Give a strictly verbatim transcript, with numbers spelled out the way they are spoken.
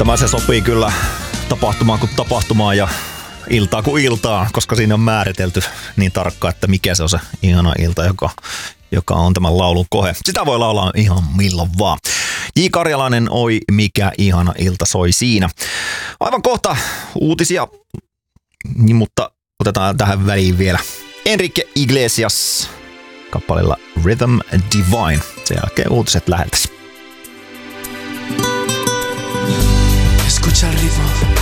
Tämä se sopii kyllä tapahtumaan kuin tapahtumaan ja iltaa kuin iltaa, koska siinä on määritelty niin tarkkaan, että mikä se on se ihana ilta, joka, joka on tämän laulun kohe. Sitä voi laulaa ihan milloin vaan. J. Karjalainen, oi mikä ihana ilta soi siinä. Aivan kohta uutisia, niin, mutta otetaan tähän väliin vielä Enrique Iglesias kappaleella Rhythm Divine. Sen jälkeen uutiset läheltäsi. Escucha el ritmo.